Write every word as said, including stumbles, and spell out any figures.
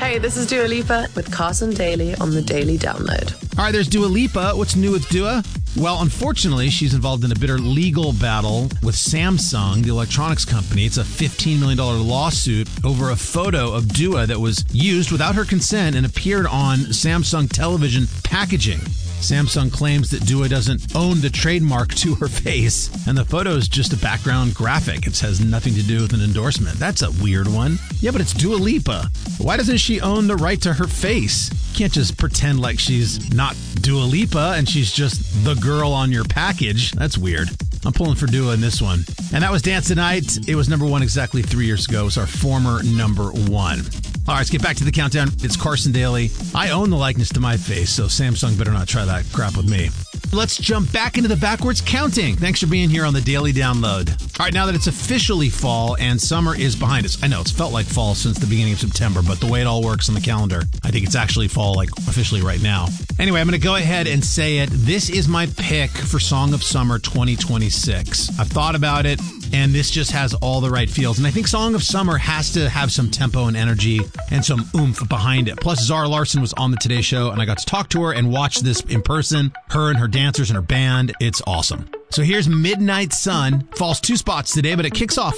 Hi, this is Dua Lipa with Carson Daly on the Daily Download. All right, there's Dua Lipa. What's new with Dua? Well, unfortunately, she's involved in a bitter legal battle with Samsung, the electronics company. It's a fifteen million dollars lawsuit over a photo of Dua that was used without her consent and appeared on Samsung television packaging. Samsung claims that Dua doesn't own the trademark to her face, and the photo is just a background graphic. It has nothing to do with an endorsement. That's a weird one. Yeah, but it's Dua Lipa. Why doesn't she own the right to her face? You can't just pretend like she's not Dua Lipa and she's just the girl on your package. That's weird. I'm pulling for Dua in this one. And that was Dance Tonight. It was number one exactly three years ago. It was our former number one. All right, let's get back to the countdown. It's Carson Daly. I own the likeness to my face, so Samsung better not try that crap with me. Let's jump back into the backwards counting. Thanks for being here on the Daily Download. All right, now that it's officially fall and summer is behind us. I know it's felt like fall since the beginning of September, but the way it all works on the calendar, I think it's actually fall like officially right now. Anyway, I'm going to go ahead and say it. This is my pick for Song of Summer twenty twenty-six. I've thought about it, and this just has all the right feels. And I think Song of Summer has to have some tempo and energy and some oomph behind it. Plus, Zara Larsson was on the Today Show, and I got to talk to her and watch this in person. Her and her dancers and her band. It's awesome. So here's Midnight Sun. Falls two spots today, but it kicks off